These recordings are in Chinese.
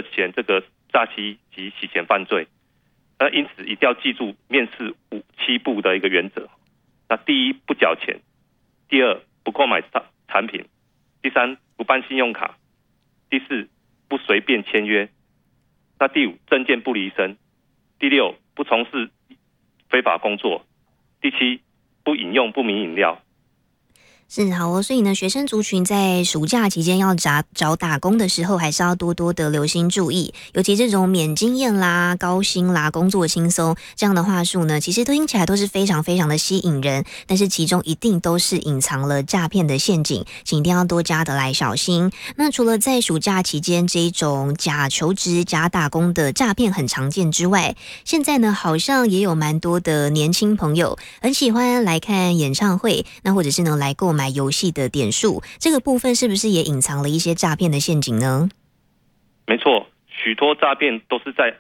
涉嫌这个诈欺及洗钱犯罪。那因此一定要记住面试7不的一个原则。那第一，不缴钱；第二，不购买产品；第三，不办信用卡；第四，不随便签约；那第五，证件不离身；第六，不从事非法工作；第七，不饮用不明饮料。 是好哦，所以呢，学生族群在暑假期间要找打工的时候，还是要多多的留心注意，尤其这种免经验啦、高薪啦、工作轻松这样的话术呢，其实听起来都是非常非常的吸引人，但是其中一定都是隐藏了诈骗的陷阱，请一定要多加的来小心。那除了在暑假期间这一种假求职、假打工的诈骗很常见之外，现在呢，好像也有蛮多的年轻朋友很喜欢来看演唱会，那或者是呢来购买游戏的点数，这个部分是不是也隐藏了一些诈骗的陷阱呢？ 没错，许多诈骗都是在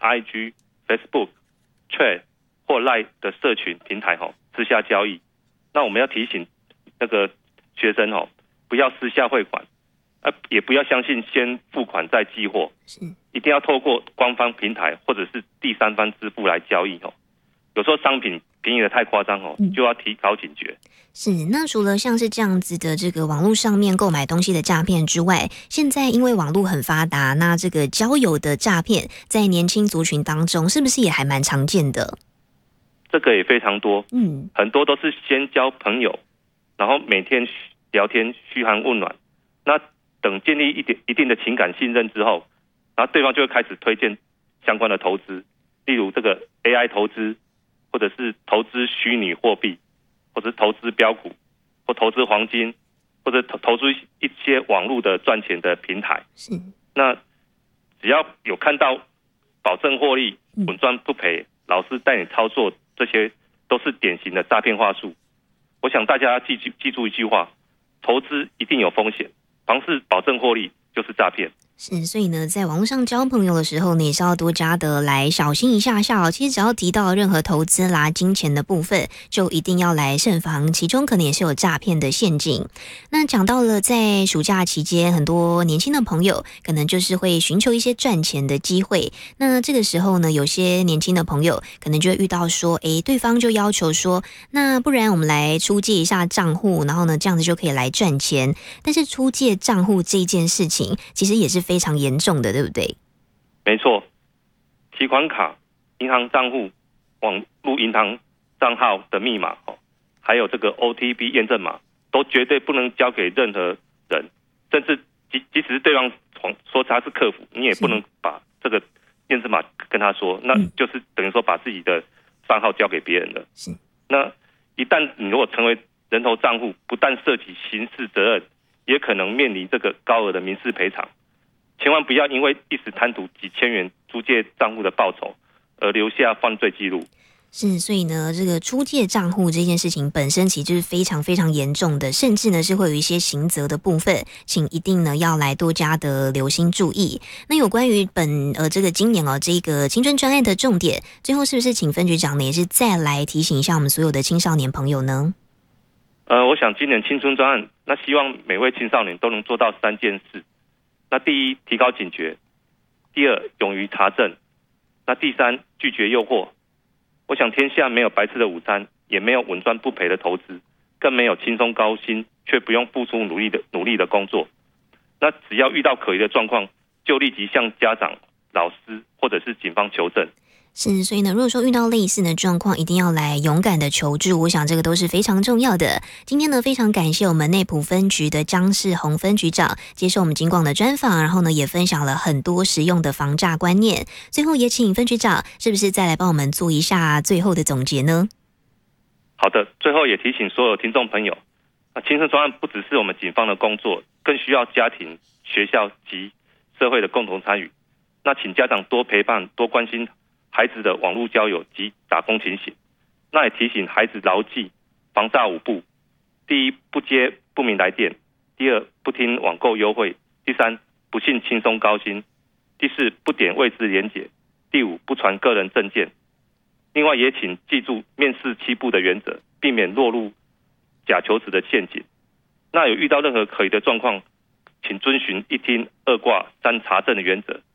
IG、Facebook、Thread 或 Line 的社群平台私下交易。那我们要提醒那个学生不要私下汇款，也不要相信先付款再寄货，一定要透过官方平台或者是第三方支付来交易。有时候商品便宜的太夸张就要提高警觉。 是，那除了像是这样子的这个网络上面购买东西的诈骗之外，现在因为网络很发达，那这个交友的诈骗在年轻族群当中是不是也还蛮常见的？ 这个也非常多，很多都是先交朋友，然后每天聊天嘘寒问暖，那等建立一定的情感信任之后，然后对方就会开始推荐相关的投资，例如这个 AI 投资，或者是投资虚拟货币，或者是投资标股，或投资黄金，或者投资一些网络的赚钱的平台。那只要有看到保证获利、稳赚不赔，老师带你操作，这些都是典型的诈骗话术。我想大家记住一句话：投资一定有风险，凡是保证获利就是诈骗。 是，所以呢，在网络上交朋友的时候呢，也是要多加的来小心一下下哦。其实只要提到任何投资啦、金钱的部分，就一定要来慎防，其中可能也是有诈骗的陷阱。那讲到了在暑假期间，很多年轻的朋友可能就是会寻求一些赚钱的机会。那这个时候呢，有些年轻的朋友可能就会遇到说，对方就要求说，那不然我们来出借一下账户，然后呢，这样子就可以来赚钱。但是出借账户这件事情，其实也是非常严重的，对不对？ 没错，提款卡、银行账户、网络银行账号的密码，还有这个 OTP 验证码，都绝对不能交给任何人，甚至即使是对方说他是客服，你也不能把这个验证码跟他说，那就是等于说把自己的账号交给别人了。那一旦你如果成为人头账户，不但涉及刑事责任，也可能面临这个高额的民事赔偿。千万不要因为一时贪图几千元租借账户的报酬而留下犯罪记录。 是，所以呢，这个出借账户这件事情本身其实就是非常非常严重的，甚至呢是会有一些刑责的部分，请一定呢要来多加的留心注意。那有关于这个今年这个青春专案的重点，最后是不是请分局长呢也是再来提醒一下我们所有的青少年朋友呢？ 我想今年青春专案，那希望每位青少年都能做到3件事。那第一，提高警觉；第二，勇于查证；那第三，拒绝诱惑。我想天下没有白吃的午餐，也没有稳赚不赔的投资，更没有轻松高薪却不用付出努力的工作。那只要遇到可疑的状况，就立即向家长、老师或者是警方求证。 是，所以呢，如果说遇到类似的状况，一定要来勇敢的求助，我想这个都是非常重要的。今天呢，非常感谢我们内埔分局的张世宏分局长接受我们警广的专访，然后呢，也分享了很多实用的防诈观念。最后也请分局长是不是再来帮我们做一下最后的总结呢？ 好的，最后也提醒所有听众朋友，青春专案不只是我们警方的工作，更需要家庭、学校及社会的共同参与。那请家长多陪伴、多关心孩子的网络交友及打工情形。那也提醒孩子牢记防诈5不：第一，不接不明来电；第二，不听网购优惠；第三，不信轻松高薪；第四，不点未知连结；第五，不传个人证件。另外也请记住面试7不的原则，避免落入假求职的陷阱。那有遇到任何可疑的状况，请遵循1听2挂3查证的原则，